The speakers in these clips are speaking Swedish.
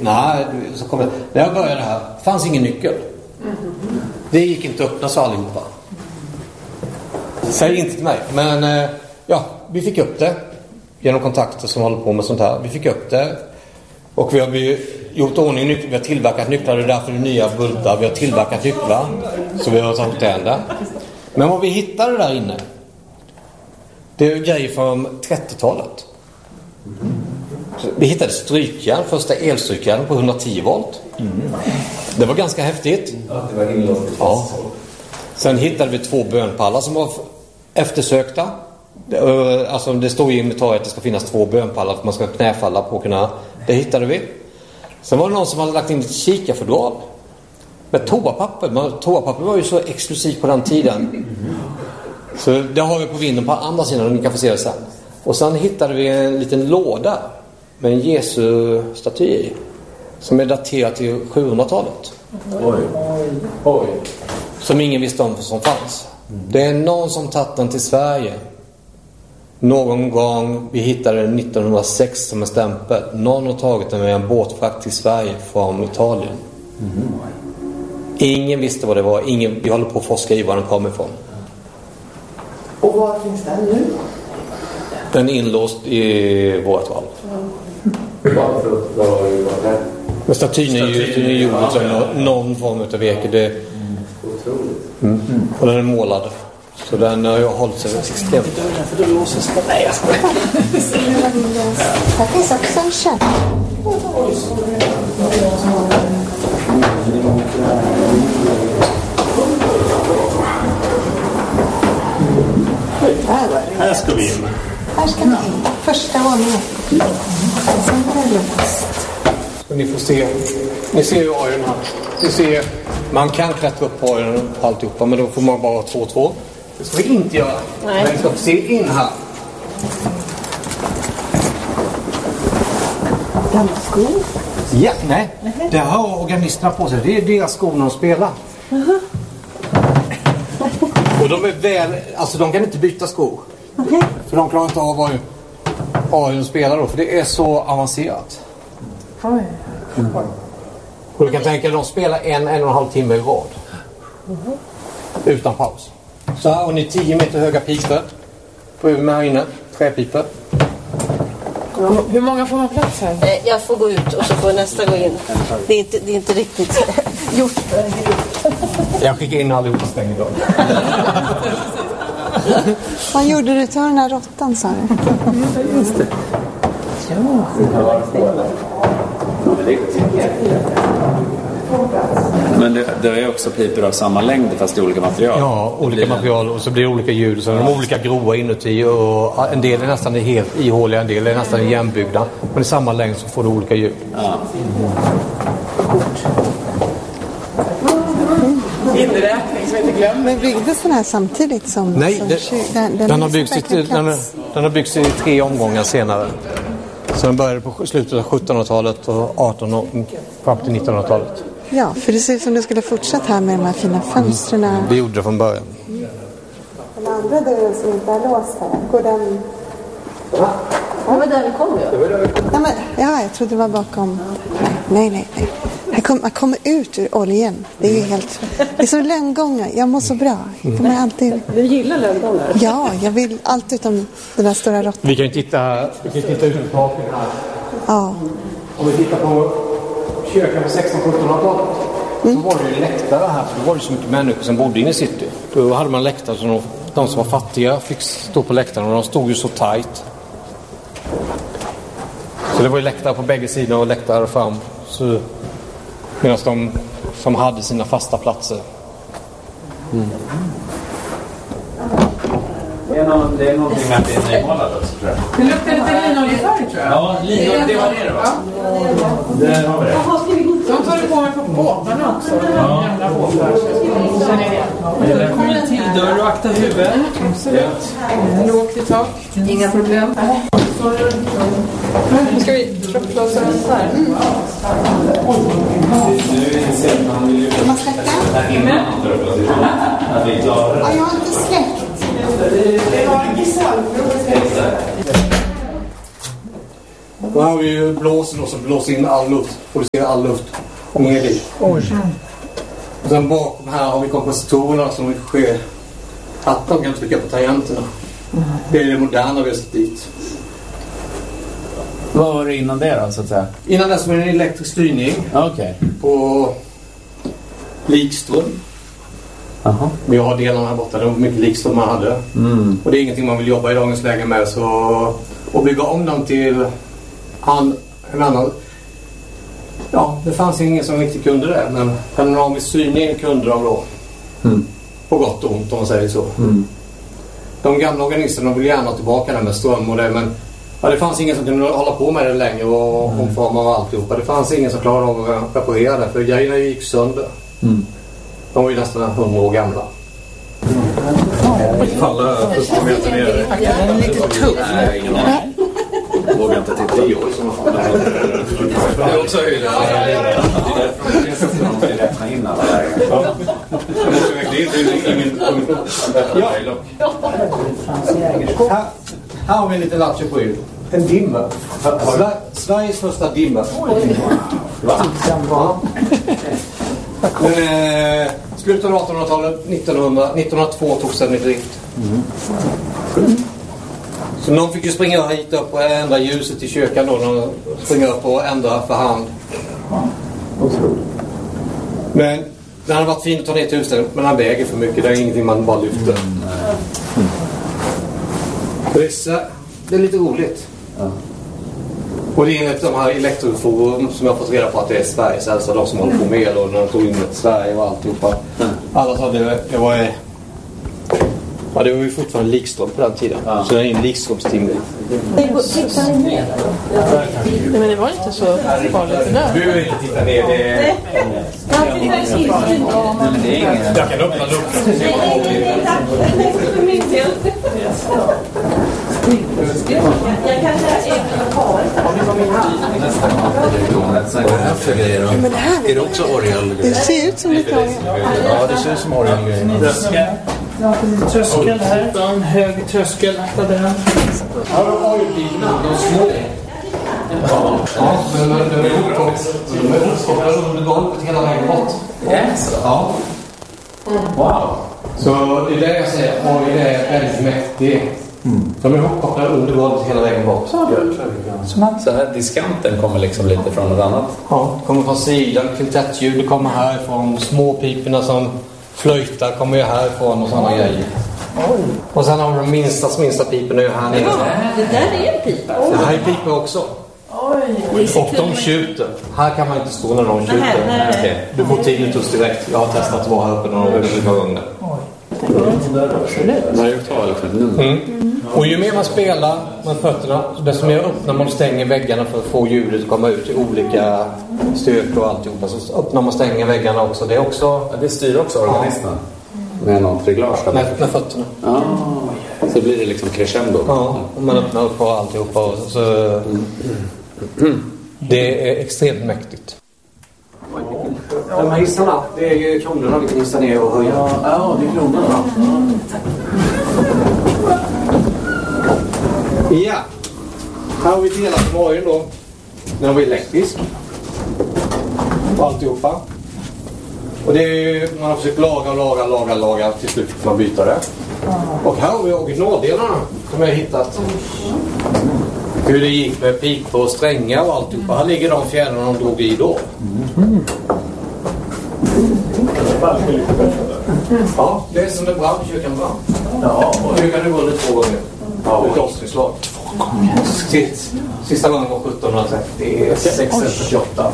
Nej, när jag började här fanns ingen nyckel. Det gick inte att öppna så allihopa. Säg inte till mig. Men vi fick upp det genom kontakter som håller på med sånt här. Vi fick upp det. Och vi har gjort ordning nycklar. Vi har tillverkat nycklar. Det är därför det är nya bultar. Vi har tillverkat nycklar. Så vi har tagit det ända. Men vad vi hittade där inne, det är grejer från 30-talet. Vi hittade strykjärn, första elstrykjärn på 110 volt. Det var ganska häftigt. Det var inlåst. Ja. Sen hittade vi 2 bönpallar som var eftersökta. Alltså det står i inventariet att det ska finnas 2 bönpallar att man ska knäfalla på kunna. Det hittade vi. Sen var det någon som hade lagt in ett kikarfodral med toapapper. Toapapper var ju så exklusivt på den tiden. Så det har vi på vinden på andra sidan och ni kan få se det sen. Och sen hittade vi en liten låda med en Jesu-staty i, som är daterad till 700-talet. Oj. Som ingen visste om som fanns. Det är någon som tagit den till Sverige. Någon gång, vi hittade den 1906 som en stämpel. Någon har tagit den med en båtfrakt till Sverige från Italien. Ingen visste vad det var. Vi håller på att forska i var den kom ifrån. Och var finns den nu? Den är inlåst i vårt valv. Men statyn är ju gjord som någon form av virke. Och den är målad. Så den har ju hållit sig extremt. För då låses det. Nej, jag skojar. Här finns också en köp. Här ska vi in. Här ska vi in. Första våningen. Sen är det låst. Ni får se. Ni ser ju orgeln här. Ni ser, man kan klättra upp på orgeln och alltihopa, men då får man bara 2-2. Det ska vi inte göra. Nej. Men vi ska se in här. Gamla skor. Ja, nej. Det har organisterna på sig. Det är deras skor när de spelar. Och de är väl, alltså de kan inte byta skor. För de klarar inte av vad orgeln spelar då. För det är så avancerat. Och du kan tänka att de spelar 1,5 timme i rad. Utan paus. Så här har ni 10 meter höga pipor. På med här inne. Träpipor. Hur många får man plats här? Jag får gå ut och så får nästa gå in. Det är inte riktigt gjort. Jag skickar in allihopa stängd idag. Vad gjorde du? Ta den här råttan, sa du? Just det. Men det är också pipor av samma längd fast i olika material. Ja, olika material och så blir det olika ljud. Så de är olika grova inuti och en del är nästan helt ihåliga, en del är nästan jämnbyggda. Men i samma längd så får du olika ljud. Ja. Inräkning som inte glömmer. Men byggdes den här samtidigt som... Nej, som den har byggts i 3 omgångar senare. Så den började på slutet av 1700-talet och 1800 och fram till 1900-talet. Ja, för det ser ut som du skulle fortsätta här med de här fina fönstren. Det gjorde det från början. Den andra dörren som inte är låst här, går den... Det var där vi kom ju. Jag trodde det var bakom. Nej. Man kommer ut ur oljan. Det är ju helt... Det är så lönngångar. Jag mår så bra. Jag kommer alltid... Du gillar lönngångar? Ja, jag vill allt utom den där stora råttan. Vi kan ju titta ut ur taken här. Ja. Om vi tittar på kyrkan på 1600-1700-talet så var det ju läktare här. För då var det så mycket människor som bodde inne i city. Då hade man läktare så de som var fattiga fick stå på läktaren och de stod ju så tajt. Så det var ju läktare på bägge sidor och läktare fram. Så, medan de som hade sina fasta platser. Det är någonting med att det är nymålat också, tror jag. Det luktar lite linoljefärg, tror jag. Ja, linolja, det var det va? Där har vi det. De tar du på mig på båtarna också. Ja. Gamla båtar. Det kommer en till dörr och akta huvudet. Absolut. Lågt i tak. Inga problem. Nu ska vi trapplåsa oss här. Man släcka? Ja, jag har inte släckt. Det var en gissal. Och har vi ju blåsen då som blåser in all luft. Producerar all luft. Ner dit. Och sen bakom här har vi kompensatorerna som sker att de kan trycka på tangenterna. Det är det moderna vi har sett dit. Vad var det innan det då, så att säga? Innan dess var det en elektrisk styrning. Okej. På likström. Jaha. Vi har delarna här borta. Det var mycket likström man hade. Och det är ingenting man vill jobba i dagens läge med. Så att bygga om dem till en annan... Ja, det fanns ingen som riktigt kunde det. Men panoramisk styrning kunde de då. På gott och ont om man säger så. De gamla organisterna vill gärna ha tillbaka det med ström och det. Men ja, det fanns ingen som kunde hålla på med det längre och omforma och alltihopa. Det fanns ingen som klarade av att reparera det. För grejerna gick sönder. De var ju nästan 100 år gamla. Falla först på meter ner. Den är lite tuff. Nej, ingen aning. Vågar inte titta. 10 år som fan. Det är också höjden. Det är därför de vill räkna in alla vägar. Jag måste verkligen inte i min kommission. Här har vi en liten latcher på er. En dimmer. Sveriges första dimmer. Ja. Slutet av 1800-talet, 1902 togs den i drift. Så någon fick ju springa hit upp och ändra ljuset i köken då. Någon springa upp och ändra för hand. Men den hade varit fin att ta ner till huset, men den väger för mycket. Det är ingenting man bara lyfter. Det är lite roligt. Och det är enligt de här elektroforum som jag har fått reda på att det är Sveriges äldsta, de som håller på med och när de tog in ett Sverige och alltihopa. Alla sa det var ju fortfarande likström på den tiden. Så det är en likströmstimning. Tittar ni ner? Nej, men det var inte så farligt det där. Du vill inte titta ner, det är... Jag kan öppna luckan. Men det här Är det också orgel? det ser ut som lite orgel. Ja, det ser ut som orgelgrejer. Tröskel här. En hög tröskel. Ja, de har ju bilarna, de små. Ja, men de är uppkopplade under golvet hela vägen bort. Ja. Wow. Så det är det jag säger, orgel är väldigt mäktig. De är uppkopplade under golvet hela vägen bort. Så här diskanten kommer liksom lite från något annat. Ja, det kommer från sidan, kvintettljud, det kommer härifrån, småpiporna som flöjtar kommer ju härifrån och sådana grejer. Och sen har vi de minsta piporna här nere. Det där är en pipa. Det här är pipor också. Och de tjuter. Här kan man inte stå när de tjuter. Nej. Du får tinnitus direkt. Jag har testat att vara här uppe när de överlever gånger. Och ju mer man spelar med fötterna, desto mer öppnar man och stänger väggarna för att få ljudet att komma ut i olika styrkor och alltihopa. Så öppnar man och stänger väggarna också. Det är också... Ja, det styr också organisten. Med något reglage. Med fötterna. Ja, så blir det liksom crescendo. Ja, och man öppnar upp och alltihopa. Och så... Det är extremt mäktigt. De här hissarna, det är ju kronorna vi kan hissa ner och höja. Ja, det är kronorna. Ja, här har vi delat med orgeln då. Den har vi elektrisk. Och alltihopa. Och det är ju, man har försökt laga. Till slut fick man byta det. Och här har vi originaldelarna som jag har hittat. Hur det gick med pipor och strängar och alltihopa. Här ligger de fjädrarna de drog i då. Ja, det är som det brann, kyrkan brann. Ja, och nu kan det gå under 2 gånger. Ja, ett avslutslag. 2 gånger. Sista gången var 1736-48.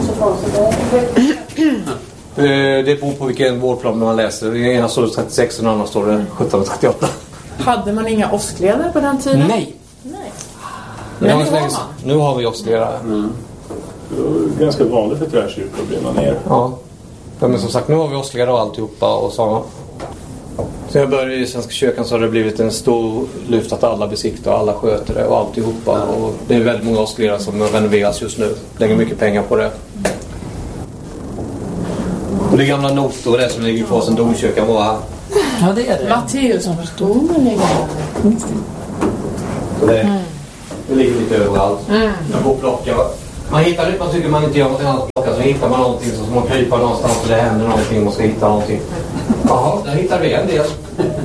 Det beror på vilken vårdplan man läser. I ena står det 36 och i den andra står det 1738. Hade man inga åskledare på den tiden? Nej. Men nu har vi åskledare. Ganska vanligt för träkyrkor att brinna ner. Ja, men som sagt, nu har vi åskledare och alltihopa och så. Så jag började i Svenska kyrkan så har det blivit en stor lyft att alla besiktar och alla sköter det och alltihopa. Och det är väldigt många åskledare som renoveras just nu. Lägger mycket pengar på det. Och det är gamla notor det som ligger kvar sedan domkyrkan var här. Ja, det är det. Matteus som förstod mig ligger här. Så det är Det ligger lite överallt. Jag går och plockar. Man hittar det, man tycker man inte gör någonting annat plocka, så hittar man någonting så ska man krypa någonstans och det händer någonting, man ska hitta någonting. Jaha, där hittar vi en del.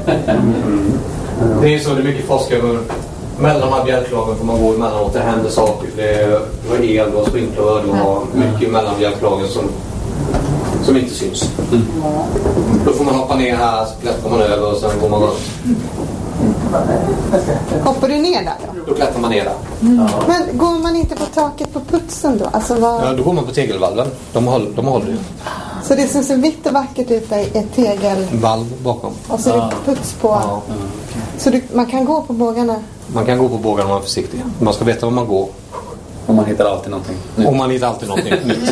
Det är så, det är mycket forskare. Mellan de här bjälklagen får man gå emellanåt, det händer saker. Det var el, det var sprinkler, det var mycket mellan bjälklagen som inte syns. Då får man hoppa ner här, så klättrar man över och sen går man runt. Hoppar du ner där då? Då klättrar man ner där. Men går man inte på taket på putsen då? Alltså Ja, då går man på tegelvalven. De håller ju. Så det som ser vitt och vackert ut är tegel? Valv bakom. Och så är det puts på? Ja. Så man kan gå på bågarna? Man kan gå på bågarna om man är försiktig. Man ska veta var man går. Och man hittar alltid någonting nytt. Och man hittar alltid någonting nytt.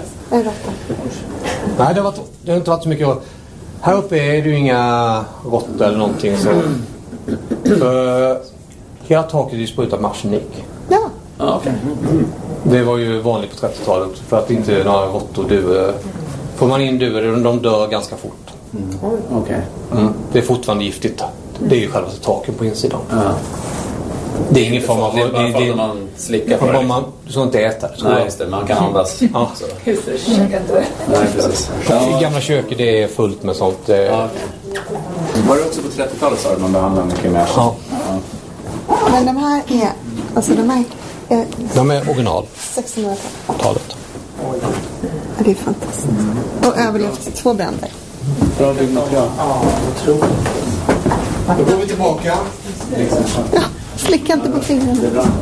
Nej, det har inte varit så mycket. Här uppe är det ju inga råttor eller någonting. Så. För hela taket är ju sprutat med arsenik. Ja. Okay. Det var ju vanligt på 30-talet. För att inte några råttor dör. Får man in duvor, de dör ganska fort. Okay. Det är fortfarande giftigt. Det är ju själva taket på insidan. Det är ingen form av... Det är bara för att man slickar på det. Du ska inte äta det. Nej, just det. Man kan andas. Ja. Nej, precis. I gamla köket det är fullt med sånt. Ja, okay. Var det också på 30-talet så man behandlade mycket mer? Ja. Men de här är... Alltså de är original. 1600-talet. Det är fantastiskt. Och överlevt 2 bränder. Bra byggmaterial. Ja, otroligt. Då går vi tillbaka. Ja, slicka inte på fingrarna.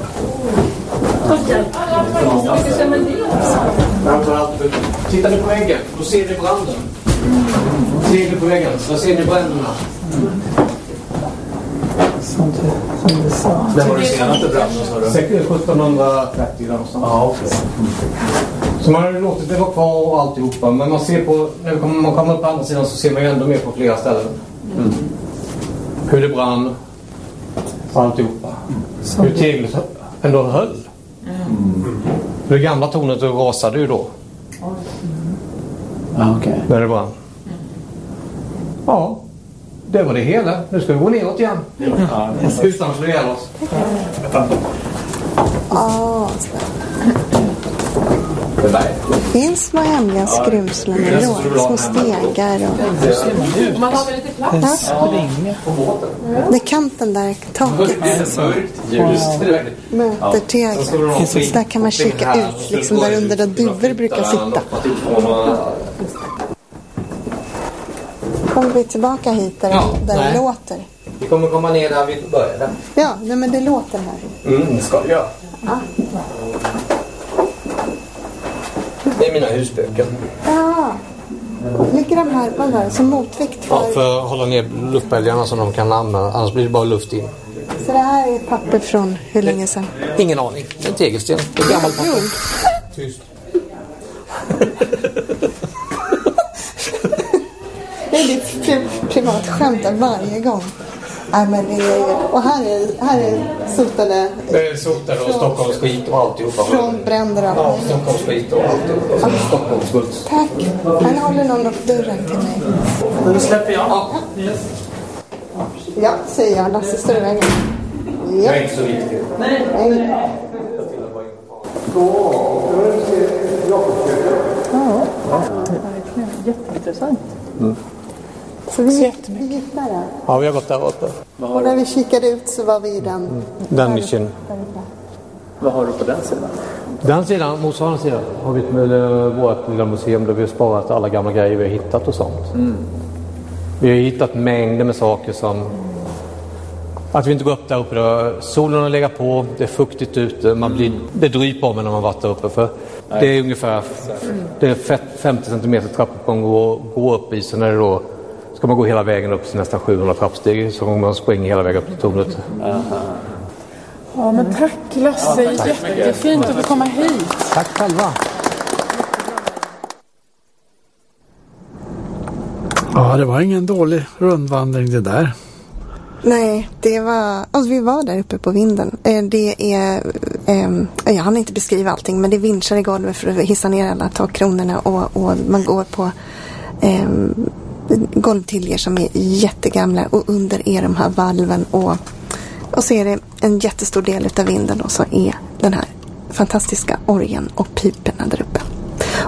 Tittar ni på väggen, då ser ni branden. Ser ni på väggen, så ser ni bränderna. Som du sa. Det var det senaste branden, sa du? 1730 någonstans. Ja, okej. Så man har låtit det vara kvar och alltihopa. Men man ser på, när man kommer upp på andra sidan så ser man ju ändå mer på flera ställen. Hur det brann. Alltihopa. Hur teglet ändå höll. Det gamla tornet rasade ju då. Okay. När det brann. Ja. Det var det hela. Nu ska vi gå neråt igen. Utan att slå ihjäl oss. Det finns små hemliga skrymslen och små stegar. Och... Man har väl lite plats? Det är kanten där taket möter tegel. Så där kan man kika ut liksom där under där duvor brukar sitta. Kommer vi tillbaka hit där det låter? Vi kommer komma ner där vi började. Ja, nej, men det låter här. Det ska det göra. Det är mina husböcker. Ja. Ligger de här som motvikt för... Ja, för att hålla ner luftbälgarna som de kan använda. Annars blir det bara luft in. Så det här är papper från hur länge sedan? Ingen aning. En tegelsten. Det är gammalt papper. Tyst. Det är ditt privat skämt varje gång. Nej, men det är, och här är sotade... Det är sotade och Stockholms skit och alltihopa. Från bränder och... Ja, Stockholms skit och alltihopa. Stockholms smuts. Tack. Han håller någon upp dörren till mig. Nu släpper jag. Ja. Ja, säger jag. Lasse, står i vägen. Det är inte så viktigt. Nej. Jätteintressant. Så vi gick där. Ja, vi har gått där uppe. Och när vi kikade ut så var vi i den. Den nischen. Vad har du på den sidan? Den sidan, motsvarande sidan, har vi vårt lilla museum där vi har sparat alla gamla grejer vi har hittat och sånt. Vi har hittat mängder med saker som... Att vi inte går upp där uppe då. Solen har legat på, det är fuktigt ute, det dryper om när man varit där uppe. För det är ungefär 50 cm trappuppgång gå upp i, så när det då ska man gå hela vägen upp till nästan 700 trappsteg så man springer hela vägen upp till tornet. Ja, men tack Lasse, jättefint att få komma hit. Tack själva. Ja, det var ingen dålig rundvandring det där. Nej, det var... Alltså, vi var där uppe på vinden. Det är... jag hann inte beskriva allting, men det är vinschar i golvet för att hissa ner alla takkronorna och man går på golvtiljer som är jättegamla och under är de här valven och så är det en jättestor del utav vinden då, så är den här fantastiska orgeln och piporna där uppe.